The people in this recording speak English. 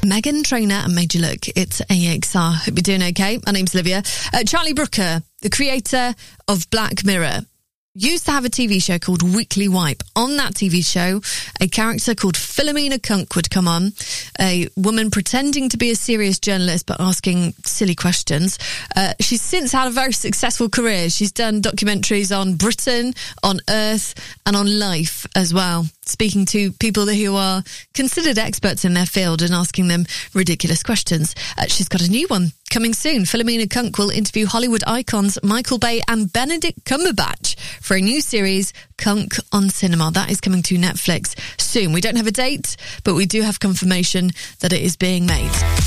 Meghan Trainor and Major Look. It's AXR. Hope you're doing okay. My name's Olivia. Charlie Brooker, the creator of Black Mirror, used to have a TV show called Weekly Wipe. On that TV show, a character called Philomena Kunk would come on, a woman pretending to be a serious journalist but asking silly questions. She's since had a very successful career. She's done documentaries on Britain, on Earth, and on life as well, speaking to people who are considered experts in their field and asking them ridiculous questions. She's got a new one coming soon. Philomena Kunk will interview Hollywood icons Michael Bay and Benedict Cumberbatch for a new series, Kunk on Cinema. That is coming to Netflix soon. We don't have a date, but we do have confirmation that it is being made.